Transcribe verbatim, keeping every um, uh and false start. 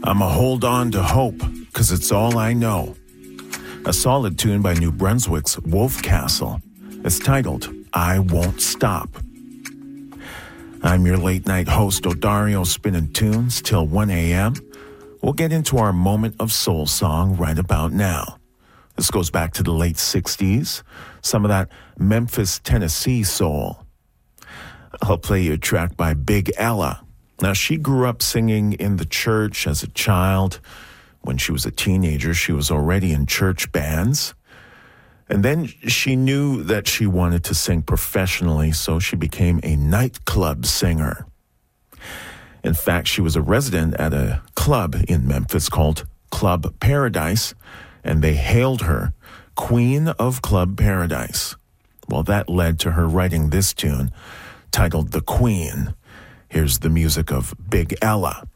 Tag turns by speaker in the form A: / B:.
A: I'ma hold on to hope, 'cause it's all I know. A solid tune by New Brunswick's Wolfcastle is titled, I Won't Stop. I'm your late-night host, Odario, spinning tunes till one a.m. We'll get into our moment of soul song right about now. This goes back to the late sixties, some of that Memphis, Tennessee soul. I'll play you a track by Big Ella. Now, she grew up singing in the church as a child. When she was a teenager, she was already in church bands. And then she knew that she wanted to sing professionally, so she became a nightclub singer. In fact, she was a resident at a club in Memphis called Club Paradise, and they hailed her Queen of Club Paradise. Well, that led to her writing this tune titled The Queen. Here's the music of Big Ella.